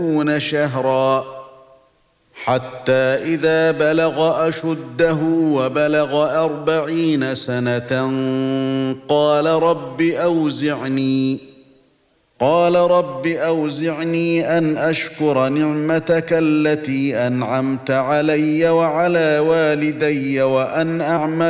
شهرا حتى إذا بلغ أشده وبلغ 40 سنة قال رب أوزعني أن أشكر نعمتك التي أنعمت علي وعلى والدي وأن أعمل